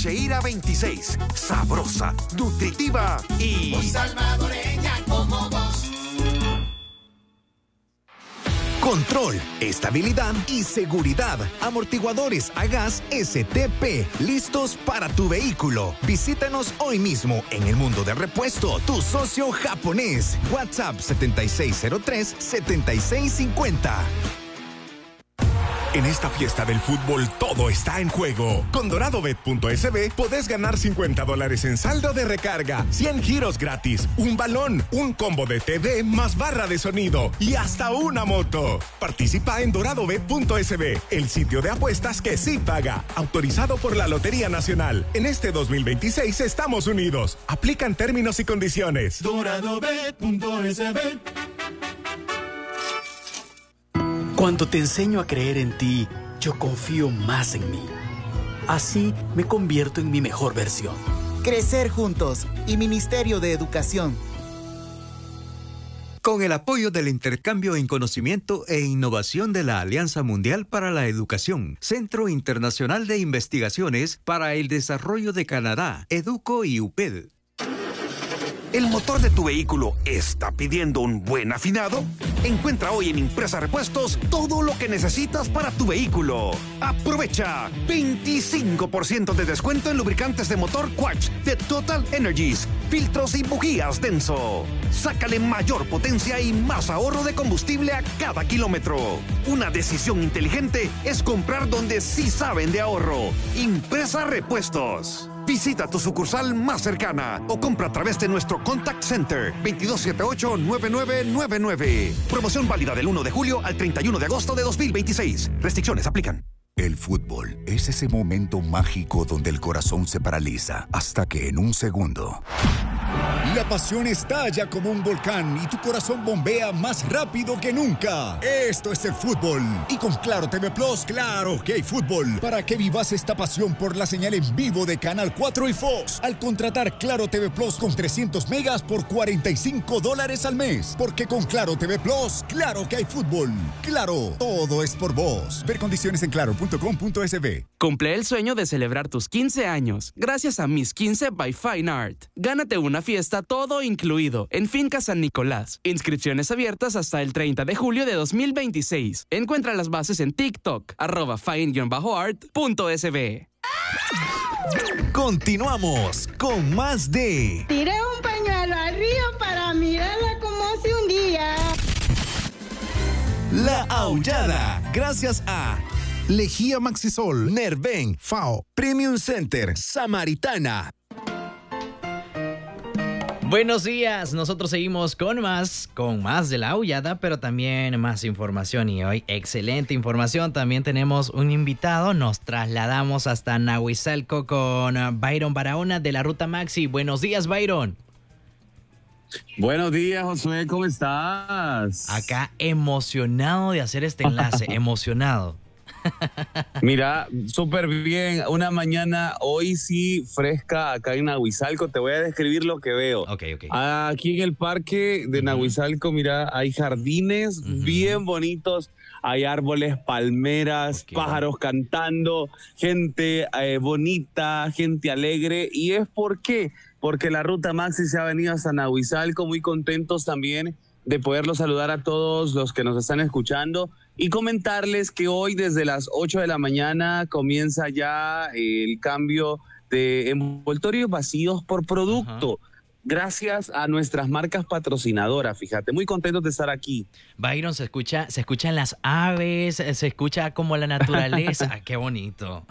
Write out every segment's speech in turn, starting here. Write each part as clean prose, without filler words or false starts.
Cheira 26. Sabrosa, nutritiva y muy salvadoreña como vos. Control, estabilidad y seguridad. Amortiguadores a gas STP, listos para tu vehículo. Visítanos hoy mismo en El Mundo del Repuesto, tu socio japonés. WhatsApp 7603-7650. En esta fiesta del fútbol todo está en juego. Con doradobet.sb podés ganar $50 en saldo de recarga, 100 giros gratis, un balón, un combo de TV más barra de sonido y hasta una moto. Participa en doradobet.sb, el sitio de apuestas que sí paga. Autorizado por la Lotería Nacional. En este 2026 estamos unidos. Aplican términos y condiciones. Doradobet.sb. Cuando te enseño a creer en ti, yo confío más en mí. Así me convierto en mi mejor versión. Crecer juntos y Ministerio de Educación. Con el apoyo del intercambio en conocimiento e innovación de la Alianza Mundial para la Educación, Centro Internacional de Investigaciones para el Desarrollo de Canadá, EDUCO y UPED. ¿El motor de tu vehículo está pidiendo un buen afinado? Encuentra hoy en Impresa Repuestos todo lo que necesitas para tu vehículo. Aprovecha 25% de descuento en lubricantes de motor Quartz de Total Energies, filtros y bujías Denso. Sácale mayor potencia y más ahorro de combustible a cada kilómetro. Una decisión inteligente es comprar donde sí saben de ahorro. Impresa Repuestos. Visita tu sucursal más cercana o compra a través de nuestro Contact Center 2278-9999. Promoción válida del 1 de julio al 31 de agosto de 2026. Restricciones aplican. El fútbol es ese momento mágico donde el corazón se paraliza hasta que en un segundo la pasión estalla como un volcán y tu corazón bombea más rápido que nunca. Esto es el fútbol. Y con Claro TV Plus, claro que hay fútbol. Para que vivas esta pasión por la señal en vivo de Canal 4 y Fox. Al contratar Claro TV Plus con 300 megas por $45 al mes. Porque con Claro TV Plus, claro que hay fútbol. Claro, todo es por vos. Ver condiciones en claro.com.sb. Cumple el sueño de celebrar tus 15 años gracias a Mis 15 by Fine Art. Gánate una fiesta todo incluido en Finca San Nicolás. Inscripciones abiertas hasta el 30 de julio de 2026. Encuentra las bases en TikTok, @fine-art.sb. Continuamos con más de... Tiré un pañuelo al río para mirarla como se hundía. La Aullada, gracias a Lejía Maxisol, Nerven, FAO, Premium Center, Samaritana. Buenos días, nosotros seguimos con más de La Aullada, pero también más información y hoy excelente información. También tenemos un invitado, nos trasladamos hasta Nahuizalco con Byron Barahona de la Ruta Maxi. Buenos días, Byron. Buenos días, Josué, ¿cómo estás? Acá emocionado de hacer este enlace, emocionado. Mira, súper bien, una mañana hoy sí fresca acá en Nahuizalco. Te voy a describir lo que veo. Okay. Aquí en el parque de Nahuizalco, mira, hay jardines bien bonitos, hay árboles, palmeras, pájaros cantando, gente bonita, gente alegre. ¿Y es por qué? Porque la Ruta Maxi se ha venido hasta Nahuizalco, muy contentos también de poderlos saludar a todos los que nos están escuchando y comentarles que hoy desde las 8 de la mañana comienza ya el cambio de envoltorios vacíos por producto. Gracias a nuestras marcas patrocinadoras, fíjate, muy contentos de estar aquí. Byron, se escuchan las aves, se escucha como la naturaleza. ¡Qué bonito!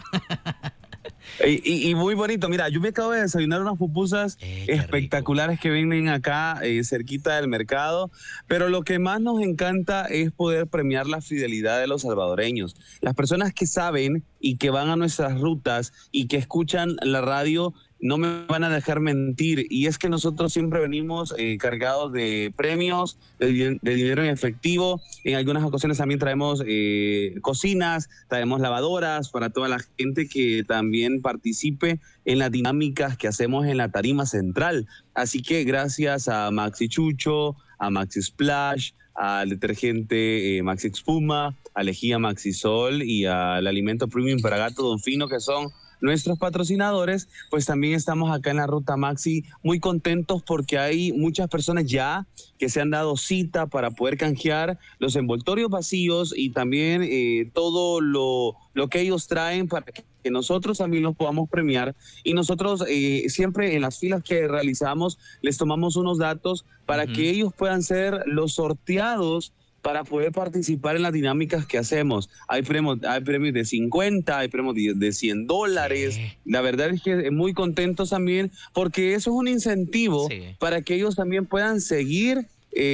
Y muy bonito, mira, yo me acabo de desayunar unas pupusas espectaculares que venden acá cerquita del mercado, pero lo que más nos encanta es poder premiar la fidelidad de los salvadoreños. Las personas que saben y que van a nuestras rutas y que escuchan la radio no me van a dejar mentir, y es que nosotros siempre venimos cargados de premios, de dinero en efectivo. En algunas ocasiones también traemos cocinas, traemos lavadoras para toda la gente que también participe en las dinámicas que hacemos en la tarima central. Así que gracias a Maxi Chucho, a Maxi Splash, al detergente Maxi Espuma, a Lejía Maxi Sol y al alimento premium para gato Don Fino, que son nuestros patrocinadores, pues también estamos acá en la Ruta Maxi muy contentos porque hay muchas personas ya que se han dado cita para poder canjear los envoltorios vacíos y también todo lo que ellos traen para que nosotros también los podamos premiar. Y nosotros siempre en las filas que realizamos les tomamos unos datos para que ellos puedan ser los sorteados para poder participar en las dinámicas que hacemos. Hay premios de 50, hay premios de $100. Sí. La verdad es que muy contentos también porque eso es un incentivo para que ellos también puedan seguir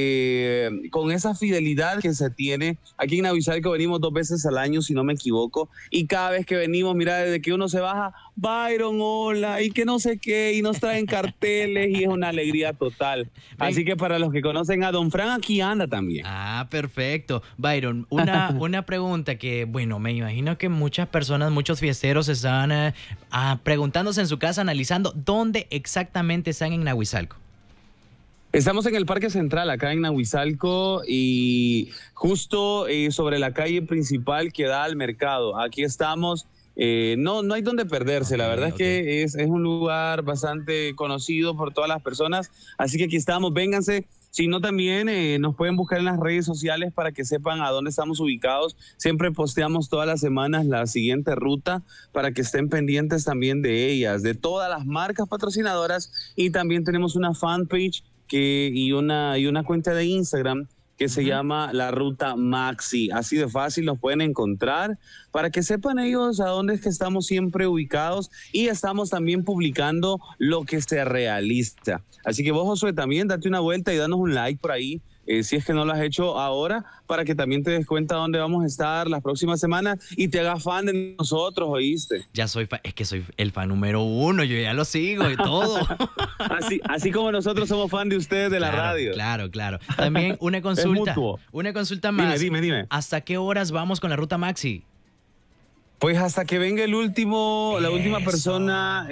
con esa fidelidad que se tiene. Aquí en Nahuizalco venimos 2 veces al año, si no me equivoco, y cada vez que venimos, mira, desde que uno se baja, Byron, hola, y que no sé qué, y nos traen carteles, y es una alegría total. Así que para los que conocen a Don Fran, aquí anda también. Ah, perfecto. Byron, una pregunta que, bueno, me imagino que muchas personas, muchos fiesteros están preguntándose en su casa, analizando dónde exactamente están en Nahuizalco. Estamos en el Parque Central, acá en Nahuizalco, y justo sobre la calle principal que da al mercado. Aquí estamos, no hay donde perderse, la verdad es que es un lugar bastante conocido por todas las personas, así que aquí estamos, vénganse. Si no, también nos pueden buscar en las redes sociales para que sepan a dónde estamos ubicados. Siempre posteamos todas las semanas la siguiente ruta para que estén pendientes también de ellas, de todas las marcas patrocinadoras, y también tenemos una fanpage y una cuenta de Instagram que se llama La Ruta Maxi. Así de fácil nos pueden encontrar para que sepan ellos a dónde es que estamos siempre ubicados, y estamos también publicando lo que se realiza. Así que vos, Josué, también date una vuelta y danos un like por ahí, si es que no lo has hecho ahora, para que también te des cuenta dónde vamos a estar las próximas semanas y te hagas fan de nosotros, ¿oíste? Ya soy es que soy el fan número 1, yo ya lo sigo y todo. así como nosotros somos fan de ustedes de la radio. Claro. También una consulta más. Dime. ¿Hasta qué horas vamos con la Ruta Maxi? Pues hasta que venga la última persona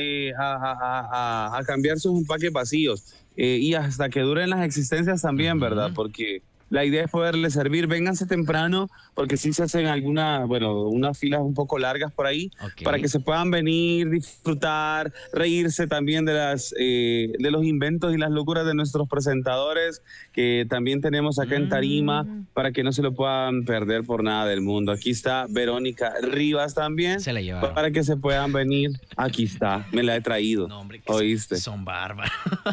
a cambiar sus empaques vacíos. Y hasta que duren las existencias también, ¿verdad? Porque la idea es poderles servir. Vénganse temprano, porque sí se hacen unas filas un poco largas por ahí, para que se puedan venir, disfrutar, reírse también de los inventos y las locuras de nuestros presentadores, que también tenemos acá en tarima, para que no se lo puedan perder por nada del mundo. Aquí está Verónica Rivas también, se la llevaron, para que se puedan venir. Aquí está, me la he traído. No, hombre, ¿oíste? Son bárbaros.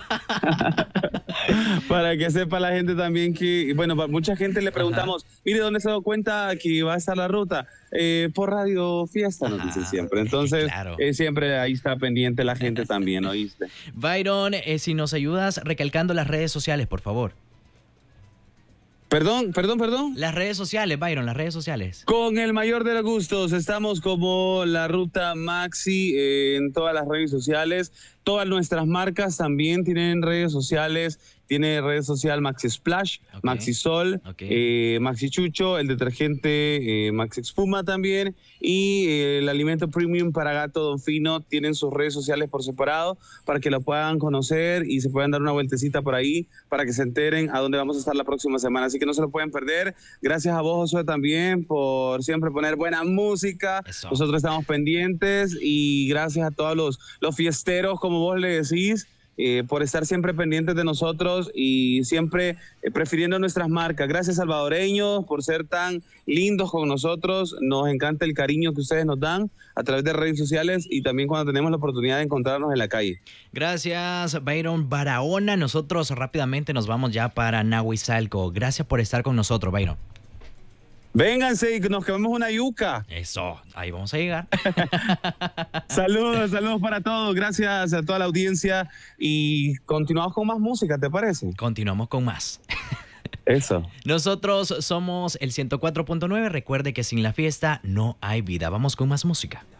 Para que sepa la gente también que, bueno, mucha gente le preguntamos, mire, ¿dónde se ha dado cuenta que va a estar la ruta? Por Radio Fiesta, nos dicen siempre. Entonces, siempre ahí está pendiente la gente también, ¿oíste? Byron, si nos ayudas recalcando las redes sociales, por favor. Perdón. Las redes sociales, Byron, las redes sociales. Con el mayor de los gustos, estamos como La Ruta Maxi en todas las redes sociales. Todas nuestras marcas también tienen redes sociales. Tiene red social Maxi Splash, Maxi Sol, Maxi Chucho, el detergente Maxi Espuma también, y el alimento premium para gato Don Fino. Tienen sus redes sociales por separado para que lo puedan conocer y se puedan dar una vueltecita por ahí para que se enteren a dónde vamos a estar la próxima semana. Así que no se lo pueden perder. Gracias a vos, Josué, también por siempre poner buena música. Eso. Nosotros estamos pendientes, y gracias a todos los fiesteros, como vos le decís, por estar siempre pendientes de nosotros y siempre prefiriendo nuestras marcas. Gracias, salvadoreños, por ser tan lindos con nosotros. Nos encanta el cariño que ustedes nos dan a través de redes sociales y también cuando tenemos la oportunidad de encontrarnos en la calle. Gracias, Byron Barahona. Nosotros rápidamente nos vamos ya para Nahuizalco. Gracias por estar con nosotros, Byron. Vénganse y nos comemos una yuca. Eso, ahí vamos a llegar. Saludos para todos. Gracias a toda la audiencia. Y continuamos con más música, ¿te parece? Continuamos con más. Eso. Nosotros somos el 104.9. Recuerde que sin la fiesta no hay vida. Vamos con más música.